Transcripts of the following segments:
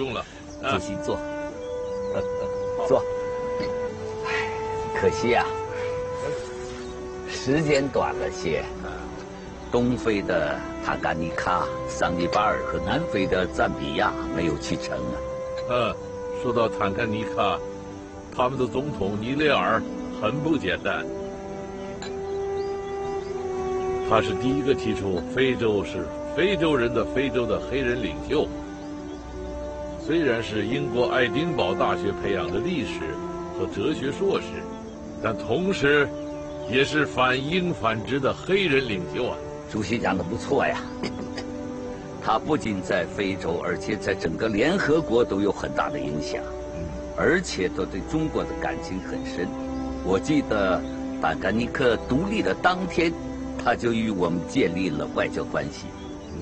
兄了。 主席坐，坐。可惜啊，时间短了些。东非的塔甘尼卡、桑尼巴尔和南非的赞比亚没有去成啊。 说到坦甘尼卡，他们的总统尼雷尔很不简单。他是第一个提出非洲是非洲人的非洲的黑人领袖。虽然是英国爱丁堡大学培养的历史和哲学硕士，但同时也是反英反殖的黑人领袖啊。 主席讲得不错呀，他不仅在非洲，而且在整个联合国都有很大的影响，而且都对中国的感情很深。我记得坦甘尼克独立的当天，他就与我们建立了外交关系。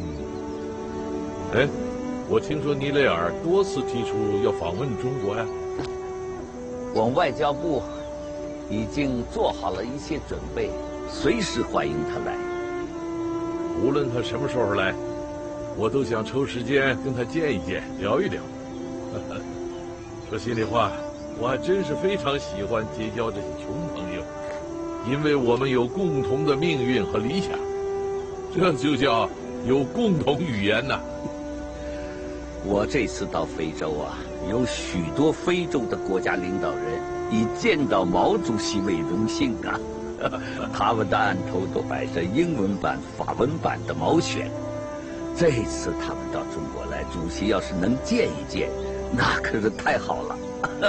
我听说尼雷尔多次提出要访问中国呀。 我们外交部已经做好了一切准备，随时欢迎他来。 无论他什么时候来，我都想抽时间跟他见一见，聊一聊。说心里话，我还真是非常喜欢结交这些穷朋友，因为我们有共同的命运和理想，这就叫有共同语言呐。 我这次到非洲啊，有许多非洲的国家领导人以见到毛主席为荣幸啊。他们的案头都摆着英文版、法文版的毛选。这次他们到中国来，主席要是能见一见，那可是太好了。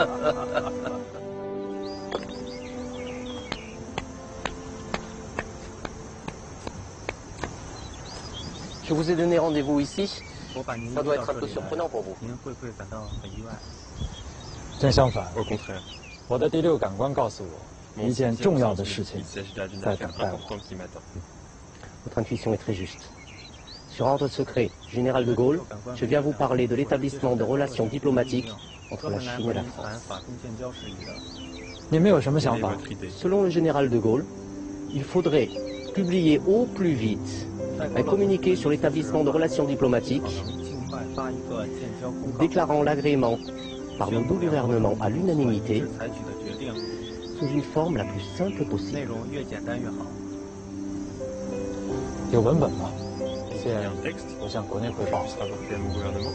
Je vous ai donné rendez-vous ici. Ça doit être un peu surprenant pour vous. 正相反， Au contraire. 我的第六感官告诉我，一件重要的事情在等待我。 Votre intuition est très juste. Sur ordre secret du général de Gaulle, je viens vous parler de l'établissement de relations diplomatiques entre la Chine et la France. 你们有什么想法？ Selon le général de Gaulle, il faudrait publier au plus vite un communiqué sur l'établissement de relations diplomatiques déclarant l'agrément par nos deux gouvernements à l'unanimité sous une forme la plus simple possible. 有文本吗？现我向国内汇报。